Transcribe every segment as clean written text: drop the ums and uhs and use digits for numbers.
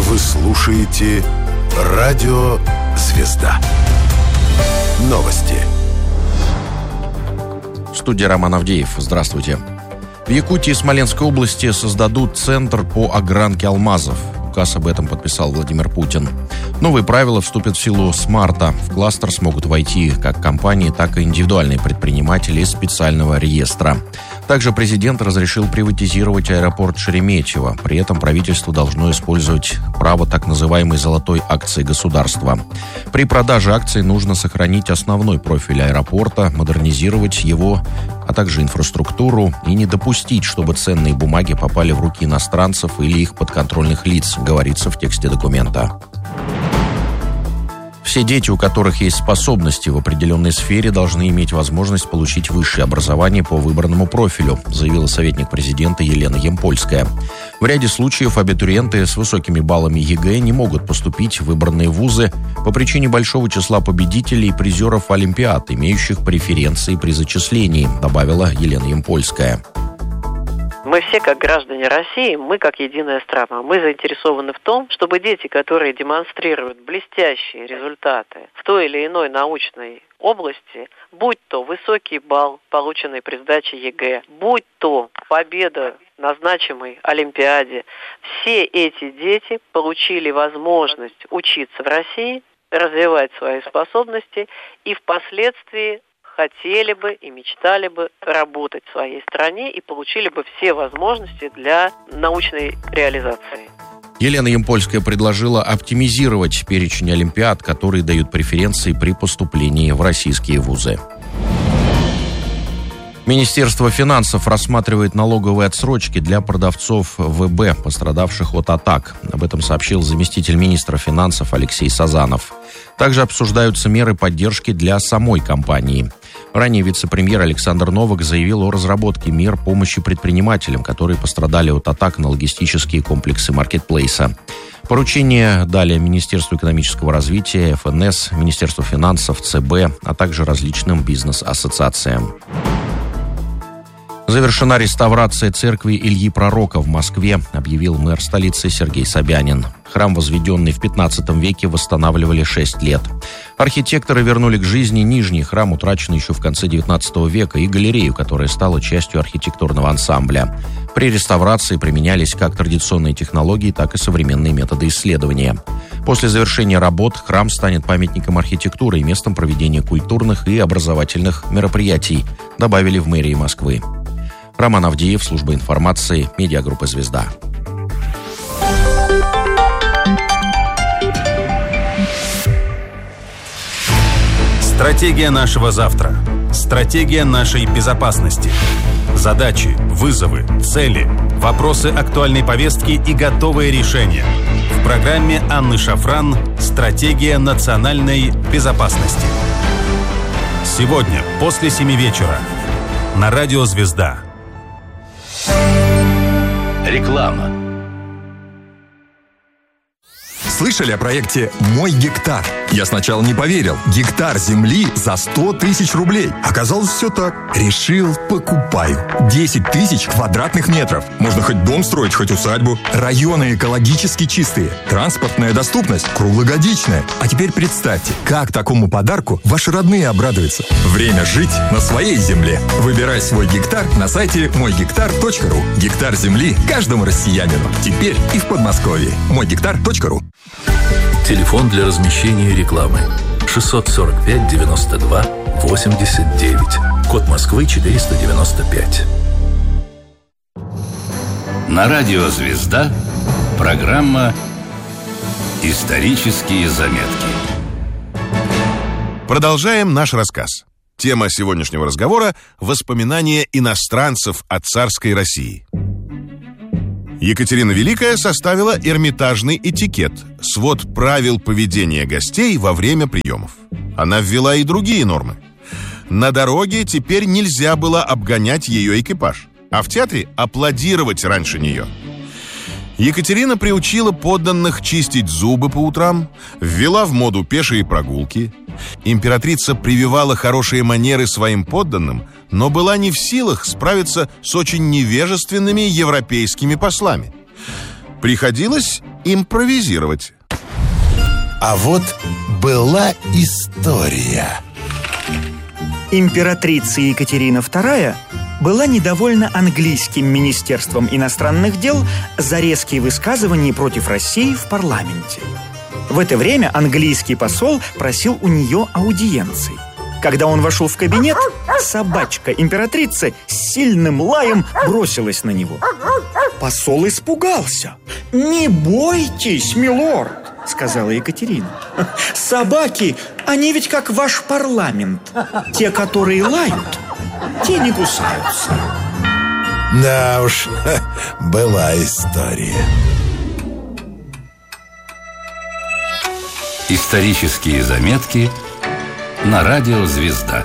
Вы слушаете «Радио Звезда». Новости. Студия Роман Авдеев. Здравствуйте. В Якутии и Смоленской области создадут центр по огранке алмазов. Указ об этом подписал Владимир Путин. Новые правила вступят в силу с марта. В кластер смогут войти как компании, так и индивидуальные предприниматели из специального реестра. Также президент разрешил приватизировать аэропорт Шереметьево. При этом правительство должно использовать право так называемой золотой акции государства. При продаже акций нужно сохранить основной профиль аэропорта, модернизировать его, а также инфраструктуру и не допустить, чтобы ценные бумаги попали в руки иностранцев или их подконтрольных лиц, говорится в тексте документа. Все дети, у которых есть способности в определенной сфере, должны иметь возможность получить высшее образование по выбранному профилю, заявила советник президента Елена Ямпольская. В ряде случаев абитуриенты с высокими баллами ЕГЭ не могут поступить в выбранные вузы по причине большого числа победителей и призеров Олимпиад, имеющих преференции при зачислении, добавила Елена Ямпольская. Мы все, как граждане России, мы как единая страна, мы заинтересованы в том, чтобы дети, которые демонстрируют блестящие результаты в той или иной научной области, будь то высокий балл, полученный при сдаче ЕГЭ, будь то победа на значимой Олимпиаде, все эти дети получили возможность учиться в России, развивать свои способности и впоследствии хотели бы и мечтали бы работать в своей стране и получили бы все возможности для научной реализации. Елена Ямпольская предложила оптимизировать перечень олимпиад, которые дают преференции при поступлении в российские вузы. Министерство финансов рассматривает налоговые отсрочки для продавцов ВБ, пострадавших от атак. Об этом сообщил заместитель министра финансов Алексей Сазанов. Также обсуждаются меры поддержки для самой компании. Ранее вице-премьер Александр Новак заявил о разработке мер помощи предпринимателям, которые пострадали от атак на логистические комплексы маркетплейса. Поручение дали Министерству экономического развития, ФНС, Министерству финансов, ЦБ, а также различным бизнес-ассоциациям. Завершена реставрация церкви Ильи Пророка в Москве, объявил мэр столицы Сергей Собянин. Храм, возведенный в 15 веке, восстанавливали 6 лет. Архитекторы вернули к жизни нижний храм, утраченный еще в конце 19 века, и галерею, которая стала частью архитектурного ансамбля. При реставрации применялись как традиционные технологии, так и современные методы исследования. После завершения работ храм станет памятником архитектуры и местом проведения культурных и образовательных мероприятий, добавили в мэрии Москвы. Роман Авдеев, служба информации, медиагруппа «Звезда». Стратегия нашего завтра. Стратегия нашей безопасности. Задачи, вызовы, цели, вопросы актуальной повестки и готовые решения. В программе Анны Шафран «Стратегия национальной безопасности». Сегодня после 7 вечера на радио «Звезда». Реклама. Слышали о проекте «Мой гектар»? Я сначала не поверил. Гектар земли за 100 тысяч рублей. Оказалось, все так. Решил, покупаю. 10 тысяч квадратных метров. Можно хоть дом строить, хоть усадьбу. Районы экологически чистые. Транспортная доступность круглогодичная. А теперь представьте, как такому подарку ваши родные обрадуются. Время жить на своей земле. Выбирай свой гектар на сайте мойгектар.ру. Гектар земли каждому россиянину. Теперь и в Подмосковье. Мойгектар.ру. Телефон для размещения рекламы 645 92 89. Код Москвы 495. На радио «Звезда» программа «Исторические заметки». Продолжаем наш рассказ. Тема сегодняшнего разговора – воспоминания иностранцев о царской России. Екатерина Великая составила эрмитажный этикет, свод правил поведения гостей во время приемов. Она ввела и другие нормы. На дороге теперь нельзя было обгонять ее экипаж, а в театре аплодировать раньше нее. Екатерина приучила подданных чистить зубы по утрам, ввела в моду пешие прогулки. Императрица прививала хорошие манеры своим подданным, но была не в силах справиться с очень невежественными европейскими послами. Приходилось импровизировать. А вот была история. Императрица Екатерина II была недовольна английским министерством иностранных дел за резкие высказывания против России в парламенте. В это время английский посол просил у нее аудиенции. Когда он вошел в кабинет, собачка императрицы с сильным лаем бросилась на него. Посол испугался. «Не бойтесь, милорд», — сказала Екатерина. «Собаки, они ведь как ваш парламент. Те, которые лают, те не кусаются». Да уж, была история. Исторические заметки на радио «Звезда».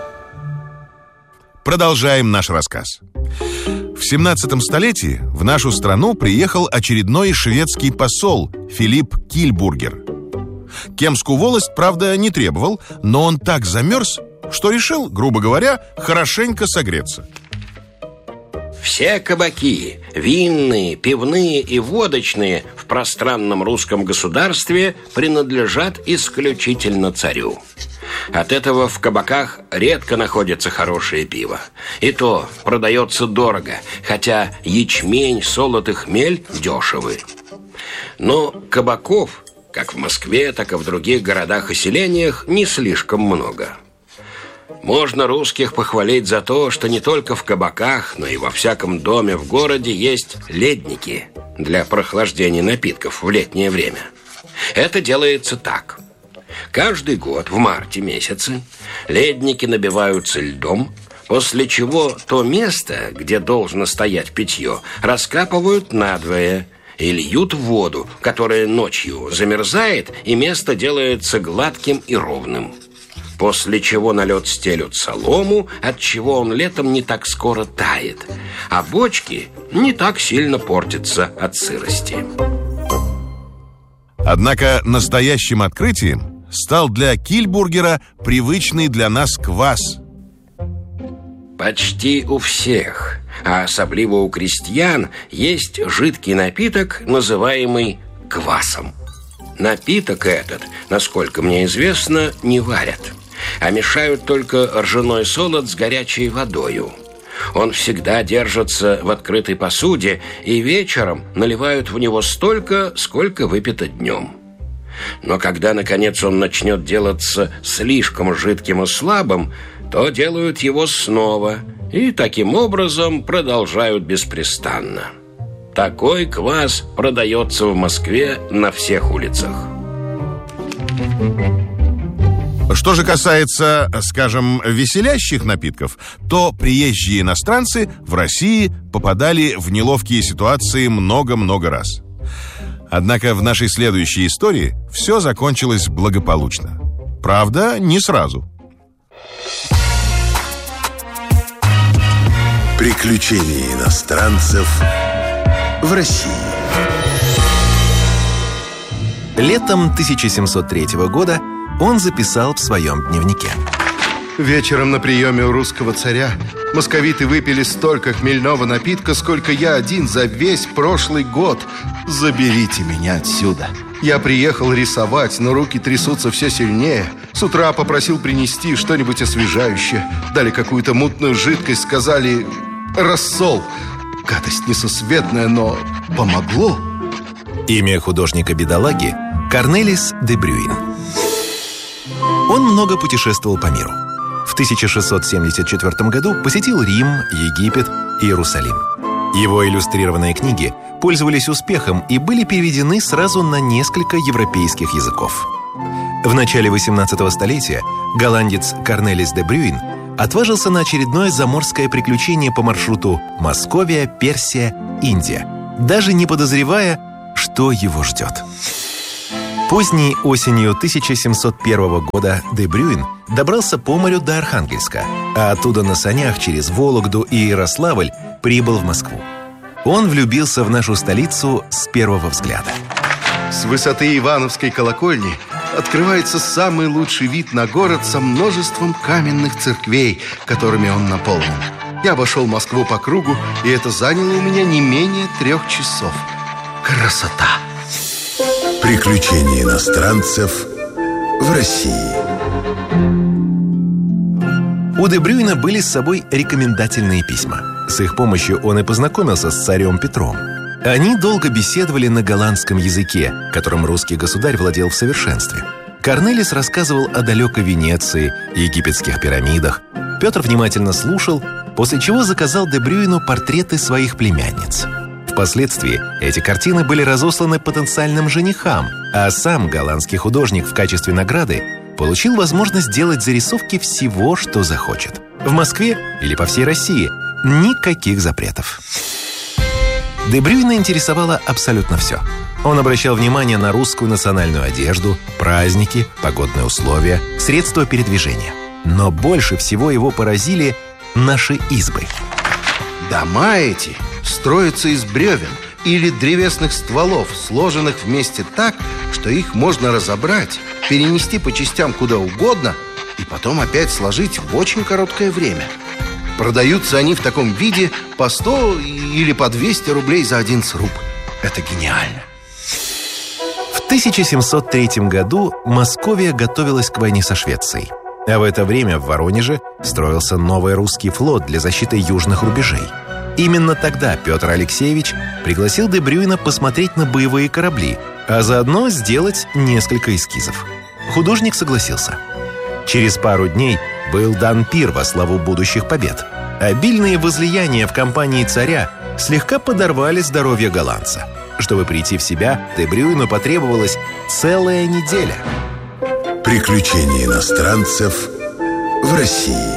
Продолжаем наш рассказ. В 17 столетии в нашу страну приехал очередной шведский посол Филипп Кильбургер. Кемскую волость, правда, не требовал, но он так замерз, что решил, грубо говоря, хорошенько согреться. Все кабаки, винные, пивные и водочные в пространном русском государстве принадлежат исключительно царю. От этого в кабаках редко находится хорошее пиво. И то продается дорого, хотя ячмень, солод и хмель дешевы. Но кабаков, как в Москве, так и в других городах и селениях, не слишком много. Можно русских похвалить за то, что не только в кабаках, но и во всяком доме в городе есть ледники для прохлаждения напитков в летнее время. Это делается так. Каждый год в марте месяце ледники набиваются льдом, после чего то место, где должно стоять питье, раскапывают надвое и льют в воду, которая ночью замерзает, и место делается гладким и ровным. После чего на лед стелют солому, отчего он летом не так скоро тает, а бочки не так сильно портятся от сырости. Однако настоящим открытием стал для Кильбургера привычный для нас квас. Почти у всех, а особливо у крестьян, есть жидкий напиток, называемый квасом. Напиток этот, насколько мне известно, не варят, а мешают только ржаной солод с горячей водою. Он всегда держится в открытой посуде, и вечером наливают в него столько, сколько выпито днем. Но когда, наконец, он начнет делаться слишком жидким и слабым, то делают его снова, и таким образом продолжают беспрестанно. Такой квас продается в Москве на всех улицах. Что же касается, скажем, веселящих напитков, то приезжие иностранцы в России попадали в неловкие ситуации много-много раз. Однако в нашей следующей истории все закончилось благополучно. Правда, не сразу. Приключения иностранцев в России. Летом 1703 года он записал в своем дневнике: «Вечером на приеме у русского царя московиты выпили столько хмельного напитка, сколько я один за весь прошлый год. Заберите меня отсюда. Я приехал рисовать, но руки трясутся все сильнее. С утра попросил принести что-нибудь освежающее. Дали какую-то мутную жидкость, сказали рассол. Гадость несусветная, но помогло». Имя художника-бедолаги – Корнелис де Брюин. Он много путешествовал по миру. В 1674 году посетил Рим, Египет и Иерусалим. Его иллюстрированные книги пользовались успехом и были переведены сразу на несколько европейских языков. В начале 18 столетия голландец Корнелис де Брюин отважился на очередное заморское приключение по маршруту Московия, Персия, Индия, даже не подозревая, что его ждет. Поздней осенью 1701 года де Брюин добрался по морю до Архангельска, а оттуда на санях через Вологду и Ярославль прибыл в Москву. Он влюбился в нашу столицу с первого взгляда. С высоты Ивановской колокольни открывается самый лучший вид на город со множеством каменных церквей, которыми он наполнен. Я обошел Москву по кругу, и это заняло у меня не менее 3 часов. красота! Приключения иностранцев в России. У де Брюйна были с собой рекомендательные письма. С их помощью он и познакомился с царем Петром. Они долго беседовали на голландском языке, которым русский государь владел в совершенстве. Корнелис рассказывал о далекой Венеции, египетских пирамидах. Петр внимательно слушал, после чего заказал де Брюйну портреты своих племянниц. Впоследствии эти картины были разосланы потенциальным женихам, а сам голландский художник в качестве награды получил возможность делать зарисовки всего, что захочет. В Москве или по всей России никаких запретов. Де Брюйна интересовало абсолютно все. Он обращал внимание на русскую национальную одежду, праздники, погодные условия, средства передвижения. Но больше всего его поразили наши избы. Дома эти строятся из бревен или древесных стволов, сложенных вместе так, что их можно разобрать, перенести по частям куда угодно и потом опять сложить в очень короткое время. Продаются они в таком виде по 100 или по 200 рублей за один сруб. Это гениально. В 1703 году Московия готовилась к войне со Швецией. А в это время в Воронеже строился новый русский флот для защиты южных рубежей. Именно тогда Петр Алексеевич пригласил де Брюйна посмотреть на боевые корабли, а заодно сделать несколько эскизов. Художник согласился. Через пару дней был дан пир во славу будущих побед. Обильные возлияния в компании царя слегка подорвали здоровье голландца. Чтобы прийти в себя, де Брюйну потребовалась целая неделя. Приключения иностранцев в России.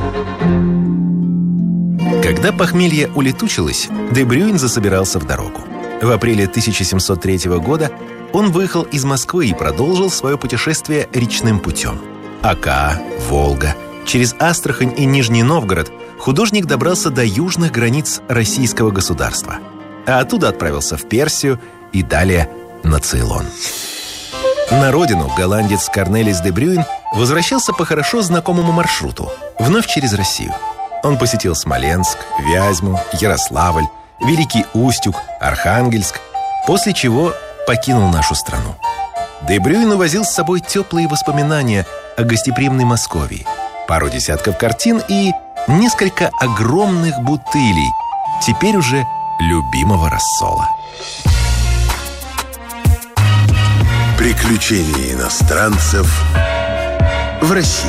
Когда похмелье улетучилось, де Брюйн засобирался в дорогу. В апреле 1703 года он выехал из Москвы и продолжил свое путешествие речным путем. Ока, Волга. Через Астрахань и Нижний Новгород художник добрался до южных границ российского государства. А оттуда отправился в Персию и далее на Цейлон. На родину голландец Корнелис де Брюйн возвращался по хорошо знакомому маршруту, вновь через Россию. Он посетил Смоленск, Вязьму, Ярославль, Великий Устюг, Архангельск, после чего покинул нашу страну. Де Брюйн увозил с собой теплые воспоминания о гостеприимной Московии, пару десятков картин и несколько огромных бутылей, теперь уже любимого рассола. Приключения иностранцев в России.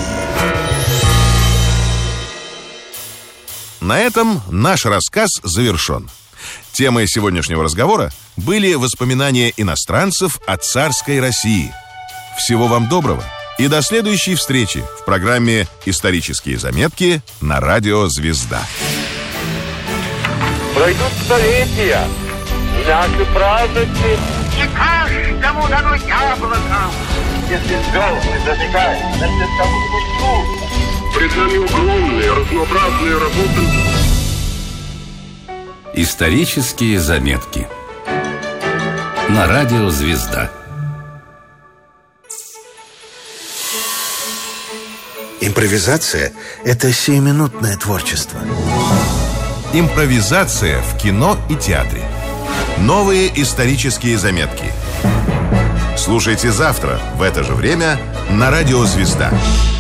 На этом наш рассказ завершен. Темой сегодняшнего разговора были воспоминания иностранцев о царской России. Всего вам доброго и до следующей встречи в программе «Исторические заметки» на радио «Звезда». Пройдут столетия, и наши праздники не каждому дано яблоко. Если звезды зажигают на световую лучу, пред нами огромные разнообразные работы. Исторические заметки на радио «Звезда». Импровизация – это сиюминутное творчество. Импровизация в кино и театре. Новые исторические заметки. Слушайте завтра в это же время на радио «Звезда».